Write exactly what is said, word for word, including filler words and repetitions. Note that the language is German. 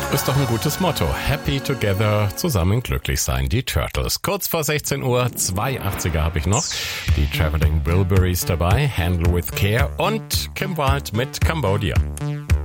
Ist doch ein gutes Motto. Happy together, zusammen glücklich sein, die Turtles. Kurz vor sechzehn Uhr, zwei achtziger habe ich noch. Die Traveling Wilburys dabei, Handle with Care und Kim Wilde mit Cambodia.